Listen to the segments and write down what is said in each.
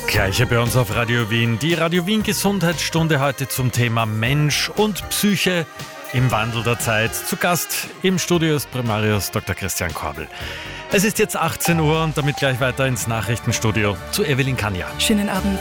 Gleiche bei uns auf Radio Wien. Die Radio Wien Gesundheitsstunde heute zum Thema Mensch und Psyche im Wandel der Zeit. Zu Gast im Studio ist Primarius Dr. Christian Korbel. Es ist jetzt 18 Uhr und damit gleich weiter ins Nachrichtenstudio zu Evelyn Kanja. Schönen Abend.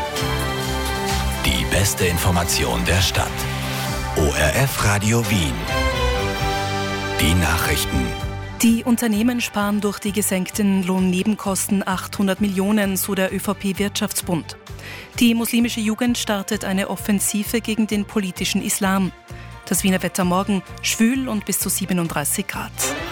Die beste Information der Stadt. ORF Radio Wien. Die Nachrichten. Die Unternehmen sparen durch die gesenkten Lohnnebenkosten 800 Millionen, so der ÖVP-Wirtschaftsbund. Die muslimische Jugend startet eine Offensive gegen den politischen Islam. Das Wiener Wetter morgen schwül und bis zu 37 Grad.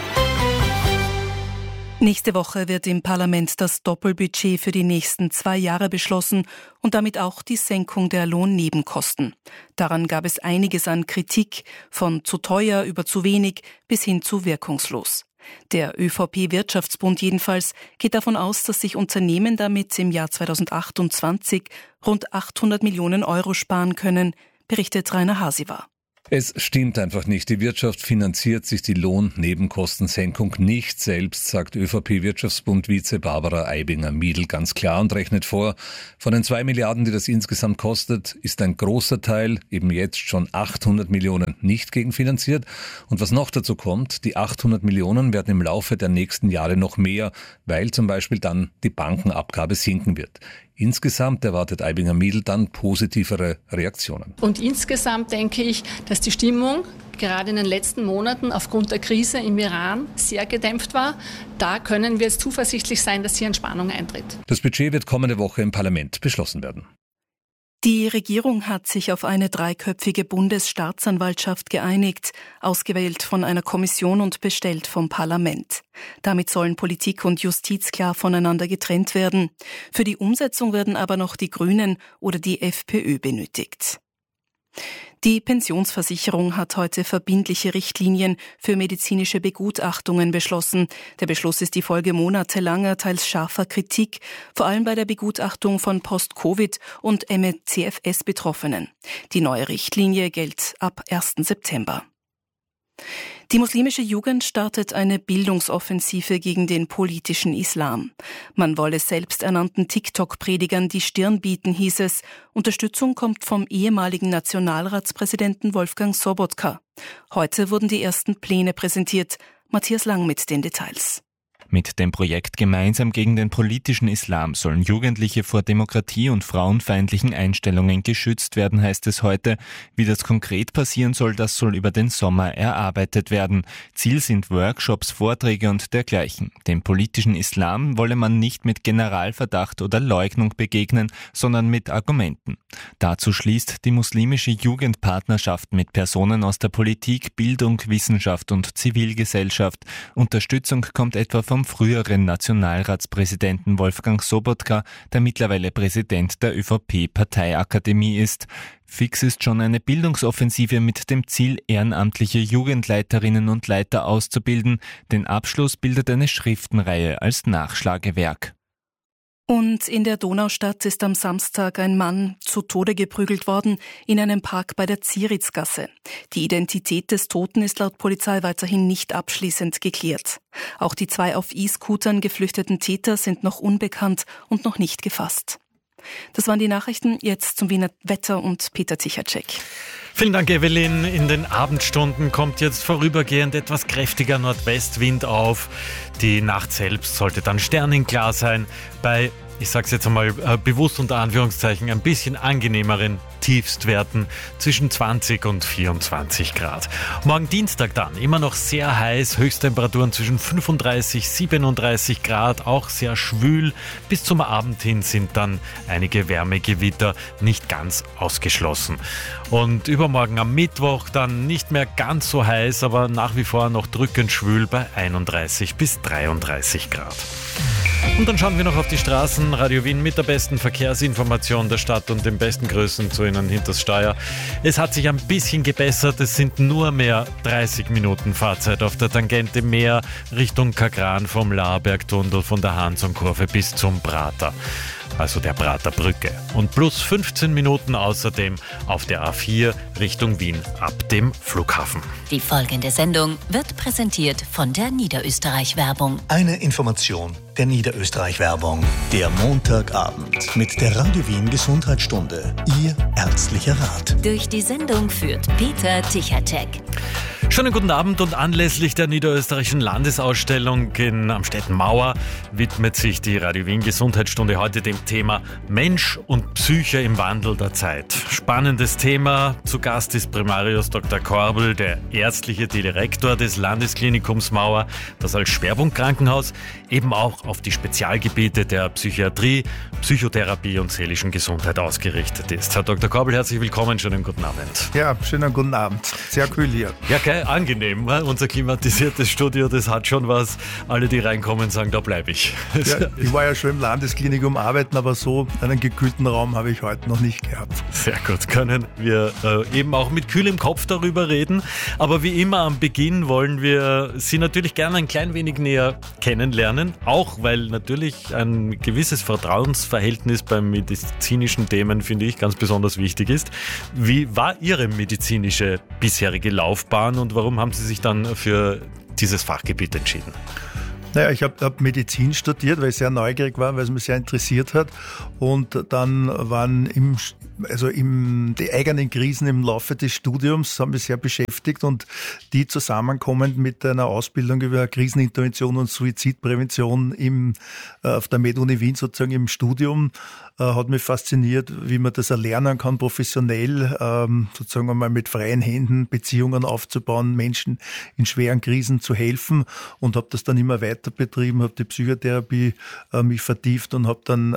Nächste Woche wird im Parlament das Doppelbudget für die nächsten 2 Jahre beschlossen und damit auch die Senkung der Lohnnebenkosten. Daran gab es einiges an Kritik, von zu teuer über zu wenig bis hin zu wirkungslos. Der ÖVP-Wirtschaftsbund jedenfalls geht davon aus, dass sich Unternehmen damit im Jahr 2028 rund 800 Millionen Euro sparen können, berichtet Rainer Hasiwa. Es stimmt einfach nicht. Die Wirtschaft finanziert sich die Lohnnebenkostensenkung nicht selbst, sagt ÖVP-Wirtschaftsbund-Vize Barbara Aibinger-Miedl ganz klar und rechnet vor, von den 2 Milliarden, die das insgesamt kostet, ist ein großer Teil, eben jetzt schon 800 Millionen, nicht gegenfinanziert. Und was noch dazu kommt, die 800 Millionen werden im Laufe der nächsten Jahre noch mehr, weil zum Beispiel dann die Bankenabgabe sinken wird. Insgesamt erwartet Aibinger-Miedl dann positivere Reaktionen. Und insgesamt denke ich, dass die Stimmung gerade in den letzten Monaten aufgrund der Krise im Iran sehr gedämpft war. Da können wir jetzt zuversichtlich sein, dass hier Entspannung eintritt. Das Budget wird kommende Woche im Parlament beschlossen werden. Die Regierung hat sich auf eine 3-köpfige Bundesstaatsanwaltschaft geeinigt, ausgewählt von einer Kommission und bestellt vom Parlament. Damit sollen Politik und Justiz klar voneinander getrennt werden. Für die Umsetzung werden aber noch die Grünen oder die FPÖ benötigt. Die Pensionsversicherung hat heute verbindliche Richtlinien für medizinische Begutachtungen beschlossen. Der Beschluss ist die Folge monatelanger, teils scharfer Kritik, vor allem bei der Begutachtung von Post-Covid- und ME/CFS-Betroffenen. Die neue Richtlinie gilt ab 1. September. Die muslimische Jugend startet eine Bildungsoffensive gegen den politischen Islam. Man wolle selbsternannten TikTok-Predigern die Stirn bieten, hieß es. Unterstützung kommt vom ehemaligen Nationalratspräsidenten Wolfgang Sobotka. Heute wurden die ersten Pläne präsentiert. Matthias Lang mit den Details. Mit dem Projekt Gemeinsam gegen den politischen Islam sollen Jugendliche vor Demokratie- und frauenfeindlichen Einstellungen geschützt werden, heißt es heute. Wie das konkret passieren soll, das soll über den Sommer erarbeitet werden. Ziel sind Workshops, Vorträge und dergleichen. Dem politischen Islam wolle man nicht mit Generalverdacht oder Leugnung begegnen, sondern mit Argumenten. Dazu schließt die muslimische Jugend Partnerschaften mit Personen aus der Politik, Bildung, Wissenschaft und Zivilgesellschaft. Unterstützung kommt etwa vom früheren Nationalratspräsidenten Wolfgang Sobotka, der mittlerweile Präsident der ÖVP-Parteiakademie ist. Fix ist schon eine Bildungsoffensive mit dem Ziel, ehrenamtliche Jugendleiterinnen und Leiter auszubilden. Den Abschluss bildet eine Schriftenreihe als Nachschlagewerk. Und in der Donaustadt ist am Samstag ein Mann zu Tode geprügelt worden in einem Park bei der Zieritzgasse. Die Identität des Toten ist laut Polizei weiterhin nicht abschließend geklärt. Auch die 2 auf E-Scootern geflüchteten Täter sind noch unbekannt und noch nicht gefasst. Das waren die Nachrichten, jetzt zum Wiener Wetter und Peter Zichacek. Vielen Dank, Evelyn. In den Abendstunden kommt jetzt vorübergehend etwas kräftiger Nordwestwind auf. Die Nacht selbst sollte dann sternenklar sein. Bei, ich sage es jetzt einmal bewusst unter Anführungszeichen, ein bisschen angenehmeren Tiefstwerten zwischen 20 und 24 Grad. Morgen Dienstag dann immer noch sehr heiß, Höchsttemperaturen zwischen 35, 37 Grad, auch sehr schwül. Bis zum Abend hin sind dann einige Wärmegewitter nicht ganz ausgeschlossen. Und übermorgen am Mittwoch dann nicht mehr ganz so heiß, aber nach wie vor noch drückend schwül bei 31 bis 33 Grad. Und dann schauen wir noch auf die Straßen. Radio Wien mit der besten Verkehrsinformation der Stadt und den besten Grüßen zu Ihnen hinters Steuer. Es hat sich ein bisschen gebessert. Es sind nur mehr 30 Minuten Fahrzeit auf der Tangente mehr Richtung Kagran vom Laarbergtunnel von der Hansonkurve bis zum Prater. also der Prater Brücke. Und plus 15 Minuten außerdem auf der A4 Richtung Wien ab dem Flughafen. Die folgende Sendung wird präsentiert von der Niederösterreich-Werbung. Eine Information der Niederösterreich-Werbung. Der Montagabend mit der Radio Wien Gesundheitsstunde. Ihr ärztlicher Rat. Durch die Sendung führt Peter Tichacek. Schönen guten Abend und anlässlich der niederösterreichischen Landesausstellung in Amstetten-Mauer widmet sich die Radio Wien Gesundheitsstunde heute dem Thema Mensch und Psyche im Wandel der Zeit. Spannendes Thema. Zu Gast ist Primarius Dr. Korbel, der ärztliche Direktor des Landesklinikums Mauer, das als Schwerpunktkrankenhaus eben auch auf die Spezialgebiete der Psychiatrie, Psychotherapie und seelischen Gesundheit ausgerichtet ist. Herr Dr. Korbel, herzlich willkommen. Schönen guten Abend. Ja, schönen guten Abend. Sehr kühl hier. Ja, angenehm. Unser klimatisiertes Studio, das hat schon was. Alle, die reinkommen, sagen, da bleibe ich. Ja, ich war ja schon im Landesklinikum arbeiten, aber so einen gekühlten Raum habe ich heute noch nicht gehabt. Sehr gut, können wir eben auch mit kühlem Kopf darüber reden. Aber wie immer am Beginn wollen wir Sie natürlich gerne ein klein wenig näher kennenlernen. Auch weil natürlich ein gewisses Vertrauensverhältnis bei medizinischen Themen, finde ich, ganz besonders wichtig ist. Wie war Ihre medizinische bisherige Laufbahn und warum haben Sie sich dann für dieses Fachgebiet entschieden? Naja, ich hab Medizin studiert, weil ich sehr neugierig war, weil es mich sehr interessiert hat. Und dann waren die eigenen Krisen im Laufe des Studiums haben mich sehr beschäftigt und die zusammenkommend mit einer Ausbildung über Krisenintervention und Suizidprävention auf der Med-Uni Wien sozusagen im Studium hat mich fasziniert, wie man das erlernen kann, professionell, sozusagen einmal mit freien Händen Beziehungen aufzubauen, Menschen in schweren Krisen zu helfen und habe das dann immer weiter betrieben, habe die Psychotherapie mich vertieft und habe dann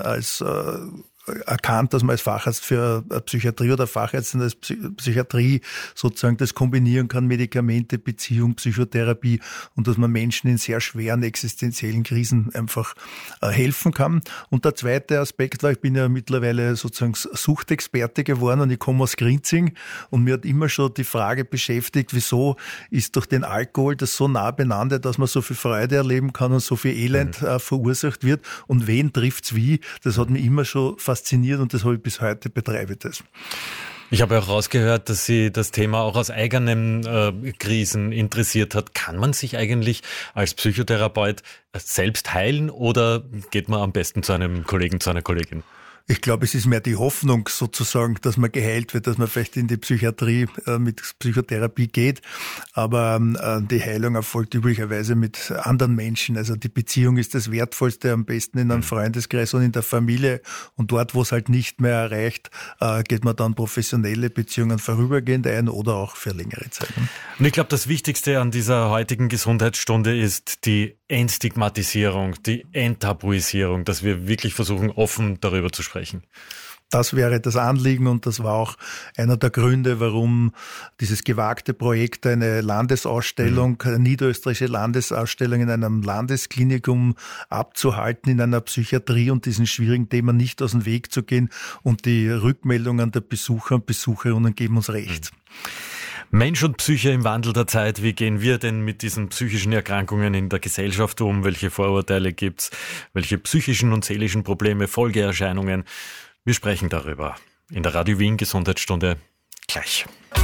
erkannt, dass man als Facharzt für Psychiatrie oder Fachärztin als Psychiatrie sozusagen das kombinieren kann, Medikamente, Beziehung, Psychotherapie und dass man Menschen in sehr schweren existenziellen Krisen einfach helfen kann. Und der zweite Aspekt war, ich bin ja mittlerweile sozusagen Suchtexperte geworden und ich komme aus Grinzing und mir hat immer schon die Frage beschäftigt, wieso ist durch den Alkohol das so nah beieinander, dass man so viel Freude erleben kann und so viel Elend verursacht wird und wen trifft's wie? Das hat mich immer schon fasziniert und das habe ich bis heute, betreibe ich das. Ich habe auch rausgehört, dass Sie das Thema auch aus eigenen Krisen interessiert hat. Kann man sich eigentlich als Psychotherapeut selbst heilen oder geht man am besten zu einem Kollegen, zu einer Kollegin? Ich glaube, es ist mehr die Hoffnung sozusagen, dass man geheilt wird, dass man vielleicht in die Psychiatrie mit Psychotherapie geht. Aber die Heilung erfolgt üblicherweise mit anderen Menschen. Also die Beziehung ist das Wertvollste, am besten in einem Freundeskreis und in der Familie. Und dort, wo es halt nicht mehr erreicht, geht man dann professionelle Beziehungen vorübergehend ein oder auch für längere Zeit. Und ich glaube, das Wichtigste an dieser heutigen Gesundheitsstunde ist die Entstigmatisierung, die Enttabuisierung, dass wir wirklich versuchen, offen darüber zu sprechen. Das wäre das Anliegen und das war auch einer der Gründe, warum dieses gewagte Projekt, eine Landesausstellung, eine niederösterreichische Landesausstellung in einem Landesklinikum abzuhalten, in einer Psychiatrie und diesen schwierigen Themen nicht aus dem Weg zu gehen. Und die Rückmeldungen der Besucher und Besucherinnen geben uns recht. Mensch und Psyche im Wandel der Zeit. Wie gehen wir denn mit diesen psychischen Erkrankungen in der Gesellschaft um? Welche Vorurteile gibt's? Welche psychischen und seelischen Probleme, Folgeerscheinungen? Wir sprechen darüber in der Radio Wien Gesundheitsstunde gleich.